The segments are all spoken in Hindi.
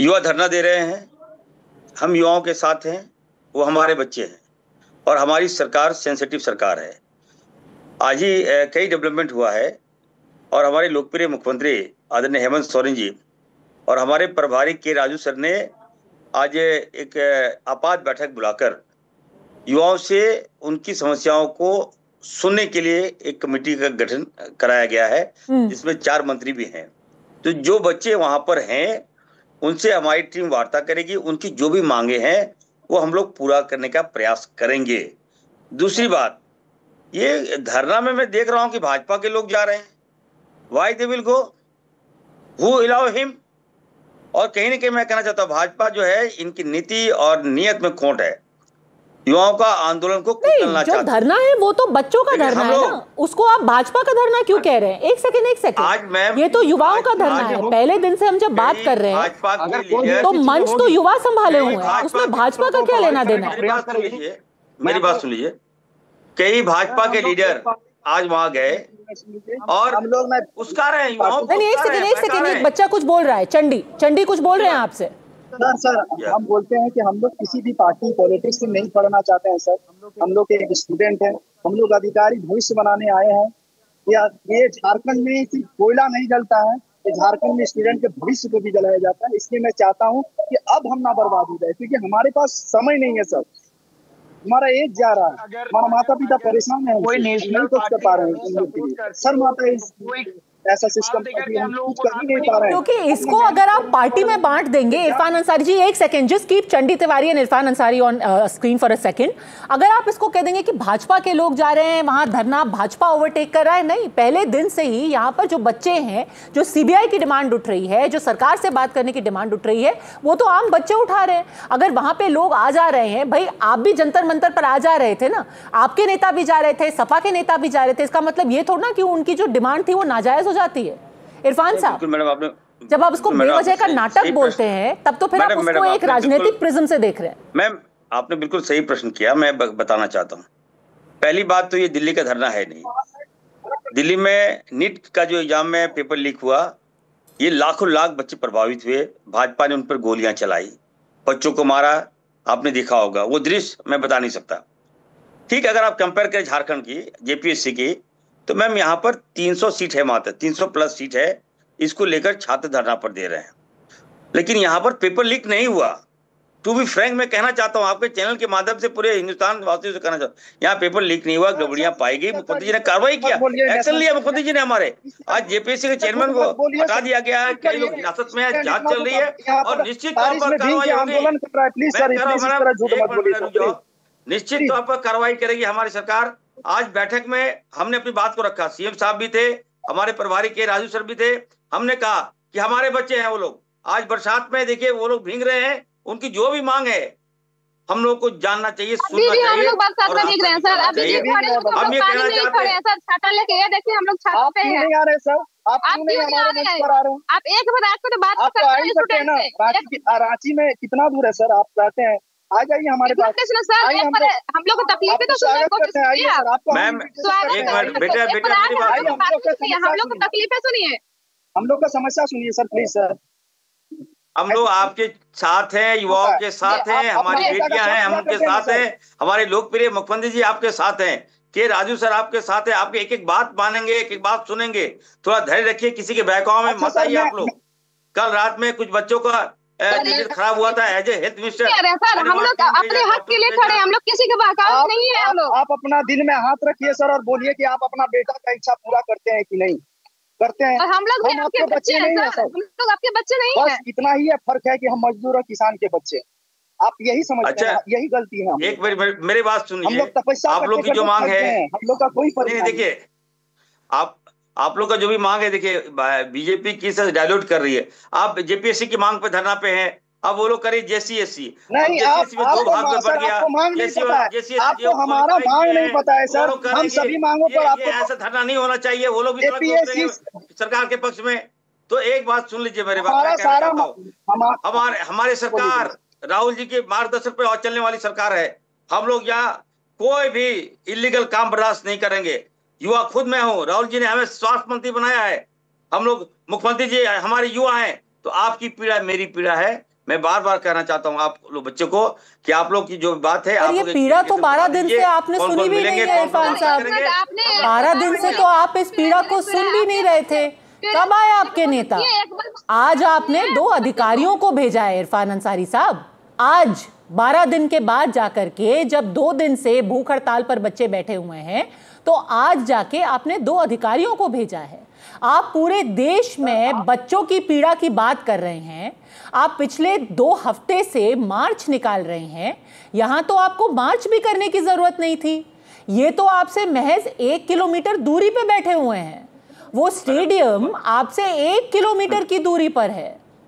युवा धरना दे रहे हैं, हम युवाओं के साथ हैं, वो हमारे बच्चे हैं और हमारी सरकार सेंसिटिव सरकार है। आज ही कई डेवलपमेंट हुआ है और हमारे लोकप्रिय मुख्यमंत्री आदरणीय हेमंत सोरेन जी और हमारे प्रभारी के राजू सर ने आज एक आपात बैठक बुलाकर युवाओं से उनकी समस्याओं को सुनने के लिए एक कमेटी का गठन कराया गया है, जिसमें 4 मंत्री भी हैं। तो जो बच्चे वहां पर हैं उनसे हमारी टीम वार्ता करेगी, उनकी जो भी मांगे हैं वो हम लोग पूरा करने का प्रयास करेंगे। दूसरी बात, ये धरना में मैं देख रहा हूं कि भाजपा के लोग जा रहे हैं। Why they will go, who allow him? और कहीं ना कहीं मैं कहना चाहता हूँ भाजपा जो है इनकी नीति और नियत में खोट है। युवाओं का आंदोलन को कुचलना जो धरना है वो तो बच्चों का धरना है ना, उसको आप भाजपा का धरना क्यों कह रहे हैं? एक सेकंड आज मैम, ये तो युवाओं का धरना है। पहले दिन से हम जब बात कर रहे हैं तो मंच तो युवा संभाले हुए हैं, उसमें भाजपा का क्या लेना देना है? मेरी बात सुन लीजिए। कई भाजपा के लीडर आज वहां गए और हम लोग उसका रहे हैं। नहीं, एक सेकंड, एक बच्चा कुछ बोल रहा है। चंडी कुछ बोल रहे हैं आपसे। सर हम बोलते हैं कि हम लोग किसी भी पार्टी पॉलिटिक्स में नहीं पढ़ना चाहते हैं सर। हम लोग एक स्टूडेंट हैं, हम लोग अधिकारी भविष्य बनाने आए हैं। ये झारखंड में सिर्फ कोयला नहीं जलता है, ये झारखंड में स्टूडेंट के भविष्य को भी जलाया जाता है। इसलिए मैं चाहता हूँ कि अब हम ना बर्बाद हो जाए, क्योंकि हमारे पास समय नहीं है सर। हमारा एज जा रहा है, हमारा माता पिता परेशान है, नहीं कुछ कर पा रहे हैं सर। माता ऐसा सिस्टम हम लोग कर ही नहीं पा रहे हैं। क्योंकि इसको अगर आप पार्टी में बांट देंगे, इरफान अंसारी जी एक second, just keep Chandi Tiwari and Irfan Ansari on screen for a second. अगर आप इसको कह देंगे कि भाजपा के लोग जा रहे हैं वहां धरना, भाजपा ओवरटेक कर रहा है, नहीं, पहले दिन से ही यहाँ पर जो बच्चे हैं, जो सीबीआई की डिमांड उठ रही है, जो सरकार से बात करने की डिमांड उठ रही है, वो तो आम बच्चे उठा रहे हैं। अगर वहां पे लोग आ जा रहे हैं, भाई आप भी जंतर मंतर पर आ जा रहे थे ना, आपके नेता भी जा रहे थे, सपा के नेता भी जा रहे थे, इसका मतलब ये थोड़ा ना कि उनकी जो डिमांड थी वो नाजायज हो जाती है। इरफान साहब, जब आप उसको बेवजह का नाटक बोलते हैं तब तो फिर आप उसको एक राजनीतिक प्रिज्म से देख रहे हैं। मैम, आपने बिल्कुल सही प्रश्न किया। मैं बताना चाहता हूँ, पहली बात तो ये दिल्ली का धरना है नहीं। दिल्ली में नीट का जो एग्जाम में पेपर लीक हुआ, ये लाखों लाख बच्चे प्रभावित हुए। भाजपा ने उन पर गोलियां चलाई, बच्चों को मारा, आपने देखा होगा वो दृश्य, मैं बता नहीं सकता। ठीक, अगर आप कंपेयर करें झारखंड की जेपीएससी की, तो मैम यहाँ पर 300 सीट है, मात्र 300 प्लस सीट है। इसको लेकर छात्र धरना पर दे रहे हैं, लेकिन यहाँ पर पेपर लीक नहीं हुआ। टू बी फ्रैंक, मैं कहना चाहता हूँ आपके चैनल के माध्यम से पूरे हिंदुस्तान वासियों से कहना चाहता हूँ, यहाँ पेपर लीक नहीं हुआ, गड़बड़ियां पाई गई। मुख्यमंत्री जी ने कार्रवाई किया, एक्शन लिया मुख्यमंत्री जी ने। हमारे आज जेपीएससी के चेयरमैन को हटा दिया गया है, कई लोग हिरासत में है, जांच चल रही है और निश्चित तौर पर कार्रवाई होगी। निश्चित तौर पर कार्रवाई करेगी हमारी सरकार। आज बैठक में हमने अपनी बात को रखा, सीएम साहब भी थे, हमारे प्रभारी के राजू सर भी थे। हमने कहा कि हमारे बच्चे हैं वो लोग, आज बरसात में देखिए वो लोग भीग रहे हैं, उनकी जो भी मांग है हम लोग को जानना चाहिए, सुनना चाहिए। हम लोग बरसात में भीग रहे हैं सर, अभी भी खड़े हैं, हम ये कहना चाहते हैं सर, छाता लेके ये देखिए हम लोग छत पे हैं। नहीं आ रहे सर, आप क्यों नहीं हमारे मंच पर आ रहे हैं? आप एक बार आपको तो बात कर सकते हैं ना। रांची में कितना दूर है सर, आप रहते हैं, आ जाइए हमारे पास। हम लोग को तकलीफ है तो सुनने को कीजिए। मैम एक मिनट, बेटा मेरी बात सुनिए, हम लोग को तकलीफ है सुनिए, हम लोग का समस्या सुनिए सर, प्लीज सर। हम लोग आपके साथ हैं, युवाओं के साथ हैं, हमारी बेटियां हैं, हम उनके साथ हैं, हमारे लोकप्रिय मुख्यमंत्री जी आपके साथ हैं, के राजू सर आपके साथ है। आपके एक एक बात मानेंगे, एक एक बात सुनेंगे। थोड़ा धैर्य रखिए, किसी के बहकाव में मत आइए आप लोग। कल रात में कुछ बच्चों का तबीयत खराब हुआ था, एज ए हेल्थ मिनिस्टर हम लोग अपने हक के लिए खड़े, हम लोग किसी के बहकाव नहीं है। हम लोग, आप अपना दिल में हाथ रखिए सर और बोलिए कि आप अपना बेटा का इच्छा पूरा करते हैं कि नहीं करते हैं। हम लोग भी आपके बच्चे नहीं है सर, हम लोग आपके बच्चे नहीं है। इतना ही है फर्क है कि हम मजदूर और किसान के बच्चे, आप यही समझते हैं। यही गलती है। एक मिनट मेरी बात सुनिए, हम लोग तपस्या, आप लोग की जो मांग है, हम लोग का कोई फर्क नहीं। देखिए आप लोग का जो भी मांग है, देखिए बीजेपी किस तरह डायल्यूट कर रही है। आप जेपीएससी की मांग पे धरना पे हैं, अब वो लोग करिए जेसी एससी। नहीं, आपको मांग नहीं पता है, आपको हमारा मांग नहीं पता है सर। हम सभी मांगों पर आपको ऐसा धरना नहीं होना चाहिए। वो लोग भी सरकार के पक्ष में। तो एक बात सुन लीजिए मेरे बात, हमारी सरकार राहुल जी के मार्गदर्शन पर और चलने वाली सरकार है। हम लोग यहाँ कोई भी इलीगल काम बर्दाश्त नहीं करेंगे। युवा खुद मैं हूँ, राहुल जी ने हमें स्वास्थ्य मंत्री बनाया है, हम लोग मुख्यमंत्री जी हमारे युवा हैं। तो आपकी पीड़ा मेरी पीड़ा है, मैं बार बार कहना चाहता हूँ आप लोग बच्चों को कि आप लोग की जो बात है, आप ये पीड़ा तो 12 दिन से आपने सुनी भी नहीं है इरफान साहब। 12 दिन से तो आप इस पीड़ा को सुन भी नहीं रहे थे। कब आए आपके नेता? आज आपने 2 अधिकारियों को भेजा है इरफान अंसारी साहब। आज 12 दिन के बाद जाकर के, जब 2 दिन से भूख हड़ताल पर बच्चे बैठे हुए हैं, तो आज जाके आपने 2 अधिकारियों को भेजा है। आप पूरे देश में बच्चों की पीड़ा की बात कर रहे हैं। आप पिछले 2 हफ्ते से मार्च निकाल रहे हैं। यहां तो आपको मार्च भी करने की जरूरत नहीं थी। ये तो आपसे महज 1 किलोमीटर दूरी पे बैठे हुए हैं। वो स्टेडियम आपसे 1 किलोमीटर की दूरी पर है।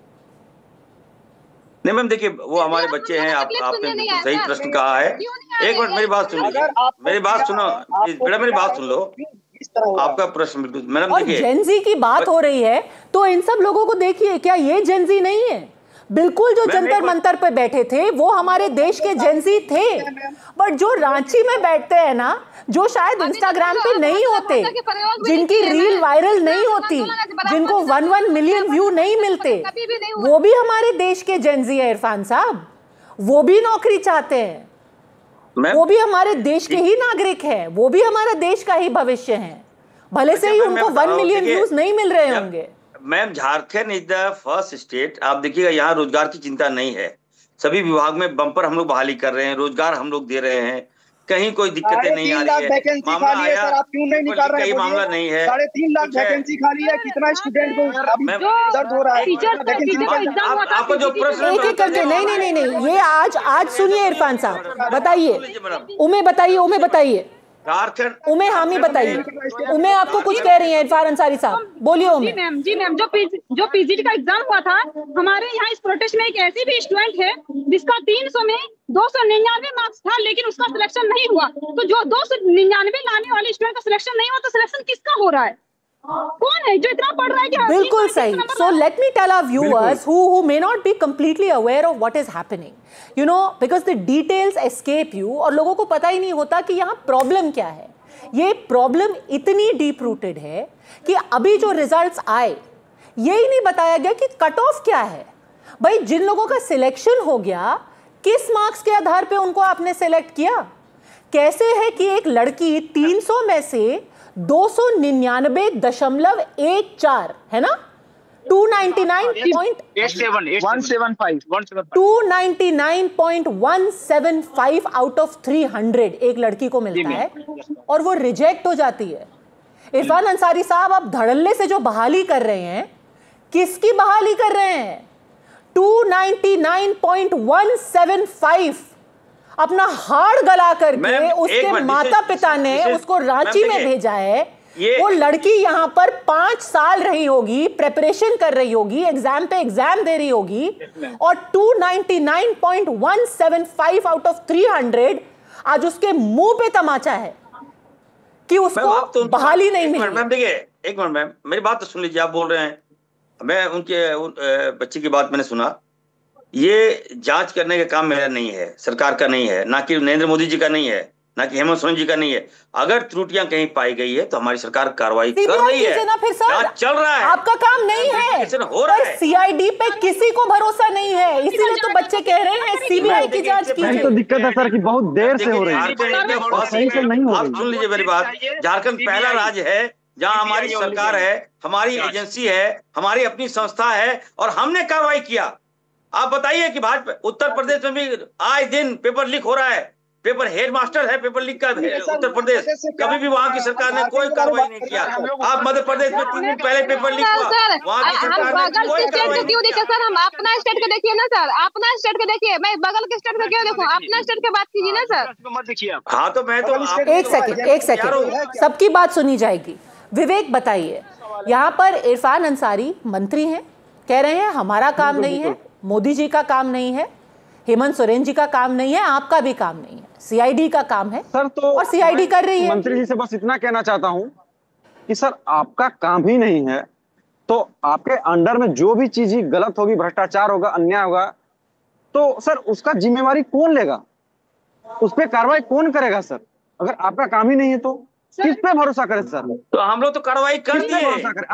नहीं मैम, देखिए वो हमारे बच्चे हैं। आपने सही प्रश्न कहा है। एक मिनट मेरी बात सुन लीजिए, मेरी बात सुनो बेटा, मेरी बात सुन लो। आपका प्रश्न बिल्कुल मैडम, देखिए जेनजी की बात हो रही है तो इन सब लोगों को देखिए, क्या ये जेनजी नहीं है? बिल्कुल, जो जंतर मंतर पे बैठे थे वो हमारे देश के जेनजी थे। बट जो रांची में बैठते हैं ना, जो शायद इंस्टाग्राम पे नहीं होते, जिनकी रील वायरल नहीं होती, जिनको 1 मिलियन व्यू नहीं मिलते, वो भी हमारे देश के जेनजी है इरफान साहब। वो भी नौकरी चाहते हैं, वो भी हमारे देश के ही नागरिक हैं, वो भी हमारा देश का ही भविष्य है। भले से ही उनको 1 मिलियन व्यूज नहीं मिल रहे होंगे। Ma'am, Jharkhand is the first state. आप देखिएगा यहाँ रोजगार की चिंता नहीं है। सभी विभाग में बम्पर हम लोग बहाली कर रहे हैं, रोजगार हम लोग दे रहे हैं, कहीं कोई दिक्कतें नहीं आ रही है। मामला आया सर, आप क्यों नहीं निकाल रहे हैं? मामला नहीं है। 3.5 लाख वैकेंसी खाली है। कितना स्टूडेंट को दर्द हो रहा है? आपको जो प्रश्न एक करके नहीं, ये आज सुनिए इरफान साहब, बताइए उमे, बताइए उमे हामी, बताइए उमे, आपको कुछ कह रही है इरफान अंसारी साहब, बोलिए उमे। जी मैम, जो पीजीटी का एग्जाम हुआ था, हमारे यहाँ इस प्रोटेस्ट में एक ऐसी भी स्टूडेंट है जिसका 300 में 299 मार्क्स था, लेकिन उसका सिलेक्शन नहीं हुआ। तो जो 299 लाने वाले स्टूडेंट का सिलेक्शन नहीं हुआ, तो सिलेक्शन किसका हो रहा है? कौन है जो इतना पढ़ रहा है कि बिल्कुल सही। So let me tell our viewers who may not be completely aware of what is happening, you know, because the details escape you, और लोगों को पता ही नहीं होता कि यहाँ प्रॉब्लम क्या है। ये प्रॉब्लम इतनी डीप रूटेड है कि अभी जो रिजल्ट्स आए, ये ही नहीं बताया गया कि कट ऑफ क्या है। भाई, जिन लोगों का सिलेक्शन हो गया, किस मार्क्स के आधार पे उनको आपने सिलेक्ट किया? कैसे है कि एक लड़की 300 में से 299.14 है ना, 299.175 आउट ऑफ 300 एक लड़की को मिलता है, और वो रिजेक्ट हो जाती है। इरफान अंसारी साहब, आप धड़ल्ले से जो बहाली कर रहे हैं, किसकी बहाली कर रहे हैं? 299.175 अपना हाड़ गला करके उसके माता पिता ने उसको रांची में भेजा है। वो लड़की यहाँ पर 5 साल रही होगी, प्रेपरेशन कर रही होगी, एग्जाम पे एग्जाम दे रही होगी, और 299.175 आउट ऑफ 300 आज उसके मुंह पे तमाचा है कि उसको बहाली नहीं मिली। मैम देखिए, एक मिनट मैम, मेरी बात तो सुन लीजिए। आप बोल रहे हैं, मैं उनके बच्चे की बात मैंने सुना। ये जांच करने का काम मेरा नहीं है, सरकार का नहीं है, ना कि नरेंद्र मोदी जी का नहीं है, ना कि हेमंत सोरेन जी का नहीं है। अगर त्रुटियां कहीं पाई गई है तो हमारी सरकार कार्रवाई कर रही है, ना फिर सर चल रहा है। आपका काम नहीं है, पर सीआईडी पे किसी को भरोसा नहीं है, इसीलिए तो बच्चे कह रहे हैं सीबीआई की जांच कीजिए। तो दिक्कत है सर कि बहुत देर से हो रही है, सही से नहीं हो रही। आप सुन लीजिए मेरी बात। झारखंड पहला राज्य है जहां हमारी सरकार है, हमारी एजेंसी है, हमारी अपनी संस्था है, और हमने कार्रवाई किया। आप बताइए कि भाजपा उत्तर प्रदेश में भी आए दिन पेपर लीक हो रहा है। पेपर हेडमास्टर है पेपर लीक का उत्तर प्रदेश, कभी भी वहां की सरकार ने कोई कार्रवाई नहीं किया। आप मध्य प्रदेश में 3 दिन पहले पेपर लीक हुआ, वहां की सरकार ने कोई कार्रवाई नहीं किया। सर, हम अपना स्टेट के देखिए ना सर, अपना स्टेट के देखिए, मैं बगल के स्टेट में क्यों देखूं? अपना स्टेट की बात कीजिए ना सर। हाँ तो मैं तो एक सेकंड, सबकी बात सुनी जाएगी। विवेक बताइए, यहाँ पर इरफान अंसारी मंत्री हैं, कह रहे हैं हमारा काम नहीं है, मोदी जी का काम नहीं है, हेमंत सोरेन जी का काम नहीं है, आपका भी काम नहीं है, सीआईडी का काम है सर। तो और सीआईडी कर रही है। मंत्री जी से बस इतना कहना चाहता हूं कि सर आपका काम ही नहीं है, तो आपके अंडर में जो भी चीज गलत होगी, भ्रष्टाचार होगा, अन्याय होगा, तो सर उसका जिम्मेवारी कौन लेगा? उस पर कार्रवाई कौन करेगा सर? अगर आपका काम ही नहीं है तो किस पे भरोसा करें सर? तो हम लोग तो कार्रवाई कर दिए। भरोसा करें आप?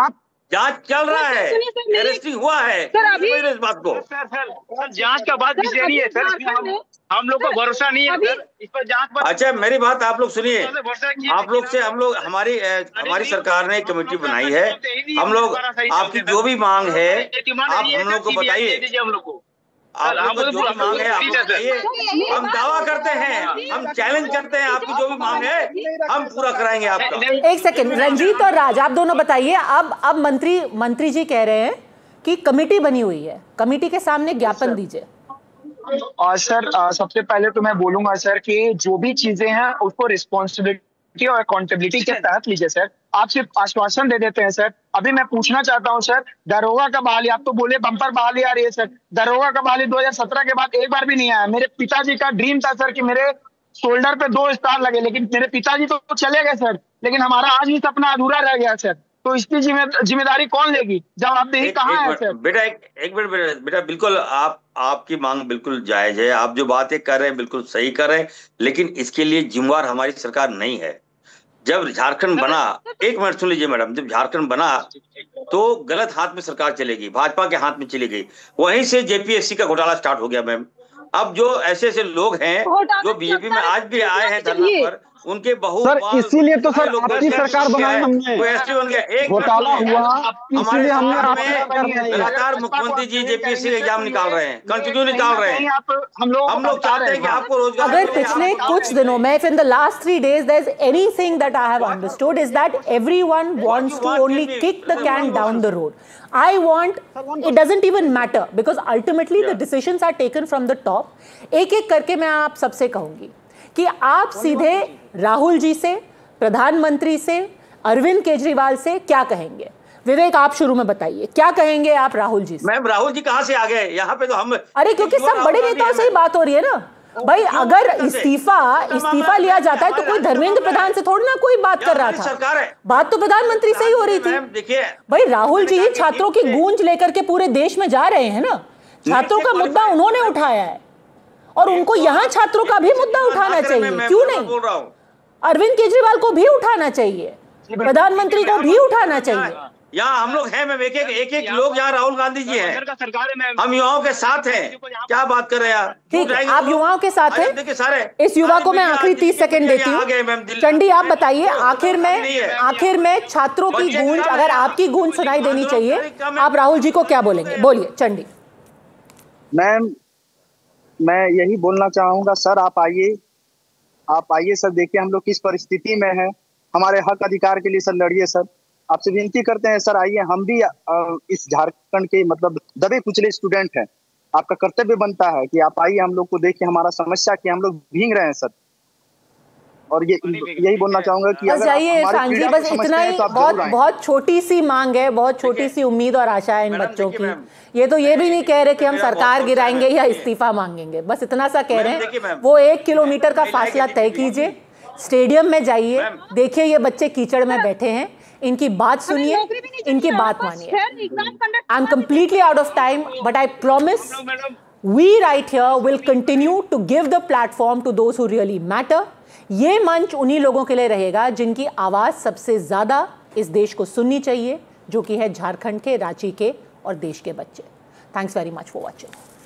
जांच चल रहा है, सुनिए सर, मेरी- अरेस्टिंग हुआ है, सर, अभी- समझ रहे इस बात को। सर जांच का बात विषय नहीं है सर, हम लोग को भरोसा नहीं है सर इस पर जांच पर। अच्छा मेरी बात आप लोग सुनिए, आप लोग से हम लोग हमारी सरकार ने कमेटी बनाई है, हम लोग आपकी जो भी मांग है आप हम लोग को बताइए, हम लोग को आप लोग को जो भी मांग है आप लोग बताइए, हम दावा करते हैं, हम चैलेंज करते हैं, आपकी जो भी मांग है हम पूरा कराएंगे आपका। एक सेकंड, रंजीत और राज आप दोनों बताइए। अब मंत्री जी कह रहे हैं कि कमेटी बनी हुई है, कमेटी के सामने ज्ञापन दीजिए। सर सबसे पहले तो मैं बोलूंगा सर कि जो भी चीजें हैं उसको रिस्पॉन्सिबिलिटी और अकाउंटेबिलिटी के तहत लीजिए सर। आप सिर्फ आश्वासन दे देते हैं सर। अभी मैं पूछना चाहता हूं सर, दरोगा का बहाली, आप तो बोले बम्पर बहाली आ रही है सर, दरोगा का बहाली 2017 के बाद एक बार भी नहीं आया। मेरे पिताजी का ड्रीम था सर कि मेरे शोल्डर पे 2 स्टार लगे, लेकिन मेरे पिताजी तो चले गए सर, लेकिन हमारा आज भी सपना अधूरा रह गया सर। तो इसकी जिम्मेदारी कौन लेगी? जवाबदेही कहाँ है सर? बेटा एक मिनट बेटा, बिल्कुल आपकी मांग बिल्कुल जायज है, आप जो बातें कर रहे हैं बिल्कुल सही कर रहे हैं, लेकिन इसके लिए जिम्मेवार हमारी सरकार नहीं है। जब झारखंड बना, एक मिनट सुन लीजिए मैडम, जब झारखंड बना तो गलत हाथ में सरकार चलेगी, भाजपा के हाथ में चली गई, वहीं से जेपीएससी का घोटाला स्टार्ट हो गया मैम। अब जो ऐसे लोग हैं जो बीजेपी में आज भी आए हैं धरना पर, उनके सर इसीलिए तो सर आपकी सरकार बनाई हमने, घोटाला हुआ इसीलिए हमने लगातार मुख्यमंत्री जी जेपीएससी का एग्जाम निकाल रहे हैं, कंटिन्यू निकाल रहे हैं। हम लोग चाहते हैं कि आपको रोजगार। अगर पिछले कुछ दिनों में, if in the last 3 days there's anything that I have understood is that everyone wants to only kick the can down the road. I want, it doesn't even matter because ultimately the decisions are taken from the top. एक-एक करके मैं आप सबसे कहूंगी कि आप सीधे राहुल जी से, प्रधानमंत्री से, अरविंद केजरीवाल से क्या कहेंगे? विवेक आप शुरू में बताइए, क्या कहेंगे आप राहुल जी से? मैम राहुल जी कहां से आ गए यहाँ पे? तो हम अरे क्योंकि सब बड़े नेताओं से ही बात हो रही है ना भाई। अगर इस्तीफा लिया जाता है तो कोई धर्मेंद्र प्रधान से थोड़ी ना कोई बात कर रहा था, सरकार है, बात तो प्रधानमंत्री से ही हो रही थी। देखिए भाई राहुल जी ही छात्रों की गूंज लेकर के पूरे देश में जा रहे हैं ना, छात्रों का मुद्दा उन्होंने उठाया है और उनको यहाँ छात्रों का भी मुद्दा उठाना चाहिए, क्यों नहीं? अरविंद केजरीवाल को भी उठाना चाहिए, प्रधानमंत्री को भी उठाना चाहिए। यहाँ हम लोग हैं मैम, एक लोग यहाँ राहुल गांधी जी हैं, हम युवाओं के साथ हैं, क्या बात कर रहे हैं? ठीक है, आप युवाओं के साथ हैं। देखिए सारे इस युवा को मैं आखिरी 30 सेकंड देती हूँ। चंडी आप बताइए, आखिर में छात्रों की गूंज, अगर आपकी गूंज सुनाई देनी चाहिए, आप राहुल जी को क्या बोलेंगे? बोलिए चंडी। मैम मैं यही बोलना चाहूंगा सर, आप आइए सर, देखिए हम लोग किस परिस्थिति में हैं, हमारे हक अधिकार के लिए सर लड़िए सर, आपसे विनती करते हैं सर, आइए। हम भी इस झारखंड के मतलब दबे कुचले स्टूडेंट हैं, आपका कर्तव्य बनता है कि आप आइए, हम लोग को देखिए हमारा समस्या कि हम लोग भीग रहे हैं सर। और यही बोलना चाहूंगा कि बस जाइए इरफान जी, बस इतना ही, बहुत छोटी सी मांग है, बहुत छोटी सी उम्मीद और आशा है इन बच्चों की। ये तो ये भी नहीं कह रहे कि हम सरकार गिराएंगे या इस्तीफा मांगेंगे, बस इतना सा कह रहे हैं। वो 1 किलोमीटर का फासला तय कीजिए, स्टेडियम में जाइए, देखिए ये बच्चे कीचड़ में बैठे हैं, इनकी बात सुनिए, इनकी बात मानिए। I am completely out of time, but I promise we right here will continue to give the platform to those who really matter. ये मंच उन्हीं लोगों के लिए रहेगा जिनकी आवाज सबसे ज्यादा इस देश को सुननी चाहिए, जो कि है झारखंड के, रांची के और देश के बच्चे। Thanks very much for watching.